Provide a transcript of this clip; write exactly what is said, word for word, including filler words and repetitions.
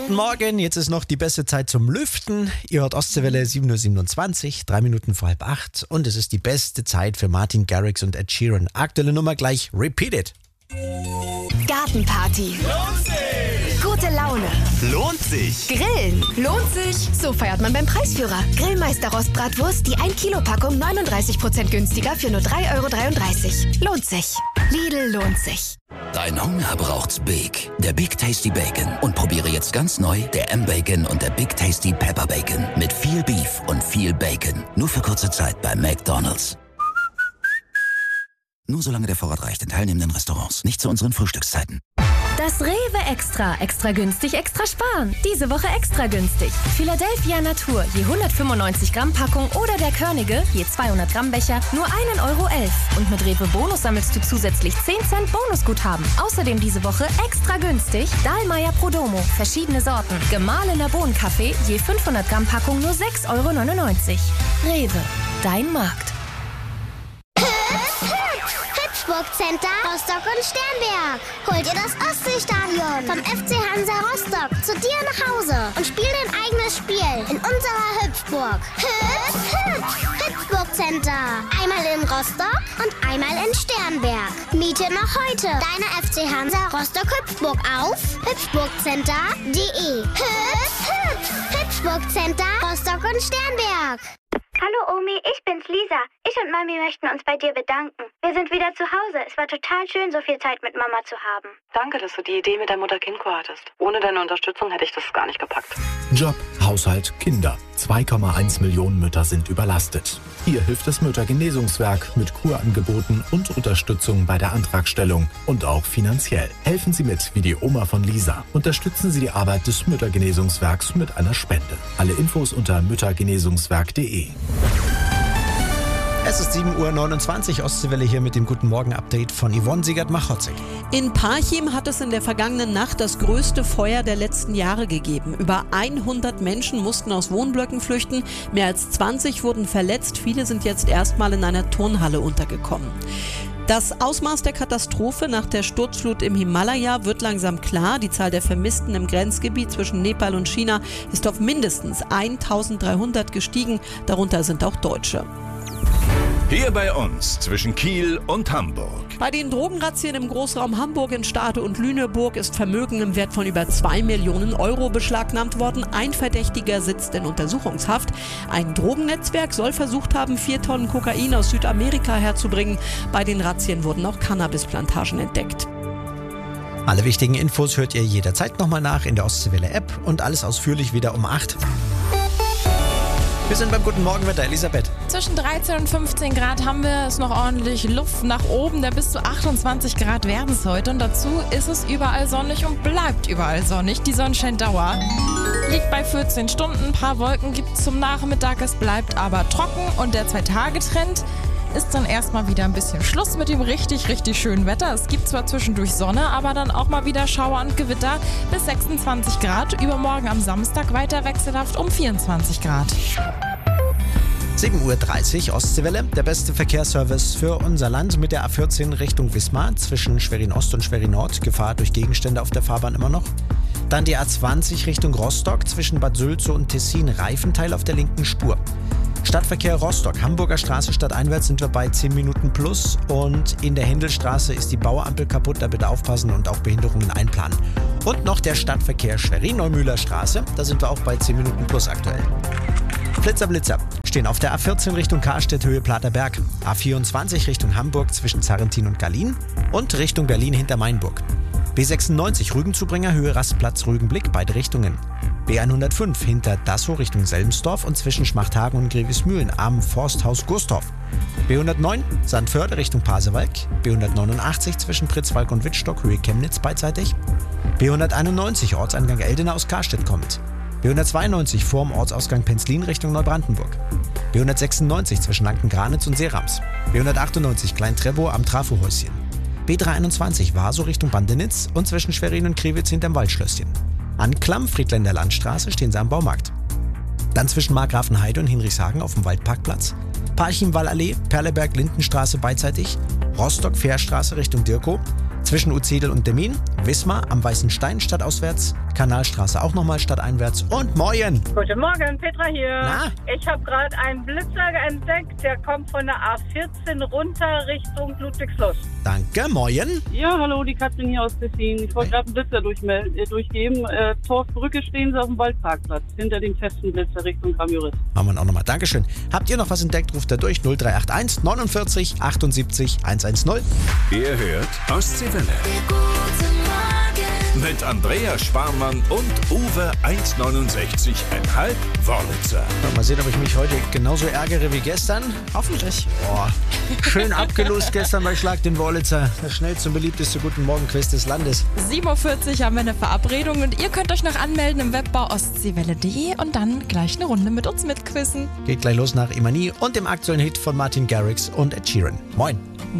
Guten Morgen, jetzt ist noch die beste Zeit zum Lüften. Ihr hört Ostseewelle sieben Uhr siebenundzwanzig, drei Minuten vor halb acht. Und es ist die beste Zeit für Martin Garrix und Ed Sheeran. Aktuelle Nummer gleich, repeat it. Gartenparty. Lohnt sich! Gute Laune. Lohnt sich! Grillen. Lohnt sich. So feiert man beim Preisführer. Grillmeister Rostbratwurst, die ein Kilo Packung neununddreißig Prozent günstiger für nur drei Euro dreiunddreißig. Lohnt sich. Lidl lohnt sich. Dein Hunger braucht's Big. Der Big Tasty Bacon. Und probiere jetzt ganz neu der M-Bacon und der Big Tasty Pepper Bacon. Mit viel Beef und viel Bacon. Nur für kurze Zeit bei McDonald's. Nur solange der Vorrat reicht in teilnehmenden Restaurants. Nicht zu unseren Frühstückszeiten. Das Rewe Extra. Extra günstig, extra sparen. Diese Woche extra günstig. Philadelphia Natur, je hundertfünfundneunzig Gramm Packung oder der Körnige, je zweihundert Gramm Becher, nur ein Euro elf. Und mit Rewe Bonus sammelst du zusätzlich zehn Cent Bonusguthaben. Außerdem diese Woche extra günstig Dahlmeier Prodomo, verschiedene Sorten. Gemahlener Bohnenkaffee, je fünfhundert Gramm Packung nur sechs Euro neunundneunzig. Rewe, dein Markt. Hüpfburg Center, Rostock und Sternberg. Hol dir das Ostseestadion vom F C Hansa Rostock zu dir nach Hause und spiel dein eigenes Spiel in unserer Hüpfburg. Hüpf, hüpf, Hüpfburg Center. Einmal in Rostock und einmal in Sternberg. Miete noch heute deine F C Hansa Rostock Hüpfburg auf hüpfburgcenter punkt de. Hüpf, hüpf, Hüpfburg Center, Rostock und Sternberg. Hallo Omi, ich bin's Lisa. Ich und Mami möchten uns bei dir bedanken. Wir sind wieder zu Hause. Es war total schön, so viel Zeit mit Mama zu haben. Danke, dass du die Idee mit der Mutter-Kind-Kur hattest. Ohne deine Unterstützung hätte ich das gar nicht gepackt. Job, Haushalt, Kinder. zwei Komma eins Millionen Mütter sind überlastet. Hier hilft das Müttergenesungswerk mit Kurangeboten und Unterstützung bei der Antragstellung und auch finanziell. Helfen Sie mit, wie die Oma von Lisa. Unterstützen Sie die Arbeit des Müttergenesungswerks mit einer Spende. Alle Infos unter müttergenesungswerk punkt de. Es ist sieben Uhr neunundzwanzig, Ostseewelle hier mit dem Guten Morgen-Update von Yvonne Siegert-Machotzig. In Parchim hat es in der vergangenen Nacht das größte Feuer der letzten Jahre gegeben. Über hundert Menschen mussten aus Wohnblöcken flüchten, mehr als zwanzig wurden verletzt, viele sind jetzt erstmal in einer Turnhalle untergekommen. Das Ausmaß der Katastrophe nach der Sturzflut im Himalaya wird langsam klar. Die Zahl der Vermissten im Grenzgebiet zwischen Nepal und China ist auf mindestens eintausenddreihundert gestiegen, darunter sind auch Deutsche. Hier bei uns zwischen Kiel und Hamburg. Bei den Drogenrazzien im Großraum Hamburg in Stade und Lüneburg ist Vermögen im Wert von über zwei Millionen Euro beschlagnahmt worden. Ein Verdächtiger sitzt in Untersuchungshaft. Ein Drogennetzwerk soll versucht haben, vier Tonnen Kokain aus Südamerika herzubringen. Bei den Razzien wurden auch Cannabisplantagen entdeckt. Alle wichtigen Infos hört ihr jederzeit nochmal nach in der Ostseewelle-App und alles ausführlich wieder um acht. Wir sind beim Guten Morgenwetter, Elisabeth. Zwischen dreizehn und fünfzehn Grad haben wir es noch ordentlich Luft nach oben. Der bis zu achtundzwanzig Grad werden es heute. Und dazu ist es überall sonnig und bleibt überall sonnig. Die Sonnenscheindauer liegt bei vierzehn Stunden. Ein paar Wolken gibt es zum Nachmittag. Es bleibt aber trocken. Und der Zwei-Tage-Trend ist dann erstmal wieder ein bisschen Schluss mit dem richtig, richtig schönen Wetter. Es gibt zwar zwischendurch Sonne, aber dann auch mal wieder Schauer und Gewitter bis sechsundzwanzig Grad. Übermorgen am Samstag weiter wechselhaft um vierundzwanzig Grad. sieben Uhr dreißig, Ostseewelle, der beste Verkehrsservice für unser Land mit der A vierzehn Richtung Wismar zwischen Schwerin Ost und Schwerin Nord. Gefahr durch Gegenstände auf der Fahrbahn immer noch. Dann die A zwanzig Richtung Rostock zwischen Bad Sülzow und Tessin, Reifenteil auf der linken Spur. Stadtverkehr Rostock, Hamburger Straße stadteinwärts sind wir bei zehn Minuten plus und in der Händelstraße ist die Bauampel kaputt, da bitte aufpassen und auch Behinderungen einplanen. Und noch der Stadtverkehr Schwerin-Neumühler Straße, da sind wir auch bei zehn Minuten plus aktuell. Blitzer, Blitzer stehen auf der A vierzehn Richtung Karstedt, Höhe Platerberg, A vierundzwanzig Richtung Hamburg zwischen Zarrentin und Gallien und Richtung Berlin hinter Mainburg. B sechsundneunzig Rügenzubringer, Höhe Rastplatz Rügenblick, beide Richtungen. B hundertfünf hinter Dassow Richtung Selmsdorf und zwischen Schmachthagen und Grevesmühlen am Forsthaus Gurstorf. B hundertneun Sandförde Richtung Pasewalk. B hundertneunundachtzig zwischen Pritzwalk und Wittstock, Höhe Chemnitz beidseitig. B hunderteinundneunzig Ortseingang Eldena aus Karstedt kommend. B hundertzweiundneunzig vorm Ortsausgang Penzlin Richtung Neubrandenburg. B hundertsechsundneunzig zwischen Lanken-Granitz und Seerams. B hundertachtundneunzig Klein-Trebow am Trafohäuschen. B dreihunderteinundzwanzig Vaso Richtung Bandenitz und zwischen Schwerin und Krewitz hinterm Waldschlösschen. An Klamm, Friedländer Landstraße, stehen sie am Baumarkt. Dann zwischen Markgrafenheide und Hinrichshagen auf dem Waldparkplatz. Parchim-Wallallee, Perleberg, Lindenstraße beidseitig. Rostock-Fährstraße Richtung Dirkow. Zwischen Uzzedel und Demmin. Wismar am Weißen Stein stadtauswärts, Kanalstraße auch nochmal stadteinwärts und Moin. Guten Morgen, Petra hier. Na? Ich habe gerade einen Blitzer entdeckt, der kommt von der A vierzehn runter Richtung Ludwigslust. Danke, Moin. Ja, hallo, die Katrin hier aus Tessin. Ich wollte gerade einen Blitzer durchmel- äh, durchgeben. Äh, Torfbrücke stehen sie auf dem Waldparkplatz, hinter dem festen Blitzer Richtung Kramjuris. Machen wir auch nochmal. Dankeschön. Habt ihr noch was entdeckt, ruft da durch null drei acht eins neunundvierzig achtundsiebzig hundertzehn. Ihr hört Ostseewelle. Mit Andrea Sparmann und Uwe eins neunundsechzig Komma fünf Wörlitzer. Mal sehen, ob ich mich heute genauso ärgere wie gestern. Hoffentlich. Boah, schön abgelost gestern bei Schlag den Wörlitzer. Das schnellste und beliebteste Guten Morgen-Quiz des Landes. sieben Uhr vierzig haben wir eine Verabredung und ihr könnt euch noch anmelden im Webbau ostseewelle punkt de und dann gleich eine Runde mit uns mitquizzen. Geht gleich los nach Imani und dem aktuellen Hit von Martin Garrix und Ed Sheeran. Moin.